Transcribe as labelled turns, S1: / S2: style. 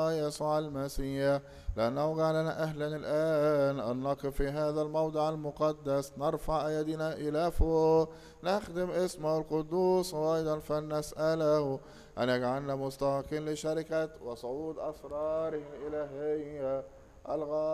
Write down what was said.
S1: يسوع المسيح، لأنه جعلنا أهلا الآن أن نقف في هذا الموضع المقدس نرفع أيدينا إلى فوق نخدم اسمه القدوس، وأيضا فلنسأله أن يجعلنا مستحقين لشركة وصعود أسراره الإلهية